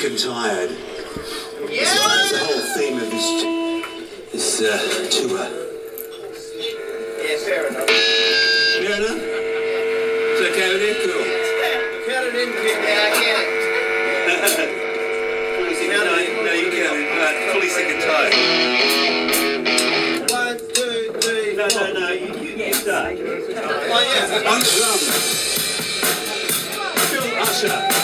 and tired. Yeah! That's the whole theme of this tour. Yeah, fair enough. Fair enough? So count it in, cool. Count it in, kid. Yeah, I get it. No, you can't. Right, fully sick and tired. 1, 2, 3, 4. No, you start. Oh, yeah. Phil Usher.